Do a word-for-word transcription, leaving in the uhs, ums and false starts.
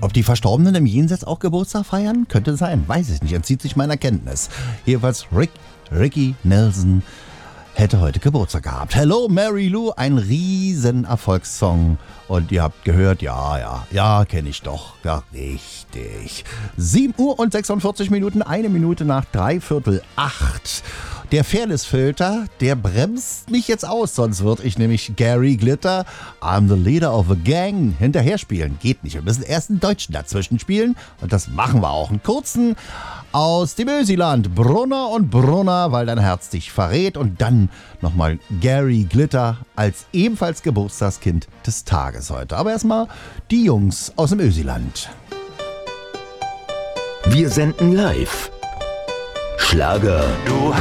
Ob die Verstorbenen im Jenseits auch Geburtstag feiern? Könnte sein, weiß ich nicht, entzieht sich meiner Kenntnis. Jedenfalls Rick, Ricky Nelson hätte heute Geburtstag gehabt. Hello Mary Lou, ein riesen Erfolgssong. Und ihr habt gehört, ja, ja, ja, kenne ich doch. Ja, richtig. sieben Uhr und sechsundvierzig Minuten, eine Minute nach dreiviertel acht. Der Fairness-Filter, der bremst mich jetzt aus, sonst würde ich nämlich Gary Glitter, I'm the leader of a gang, hinterher spielen. Geht nicht, wir müssen erst einen Deutschen dazwischen spielen und das machen wir auch. Einen kurzen aus dem Ösiland, Brunner und Brunner, weil dein Herz dich verrät, und dann nochmal Gary Glitter als ebenfalls Geburtstagskind des Tages heute. Aber erstmal die Jungs aus dem Ösiland. Wir senden live. Schlager. Du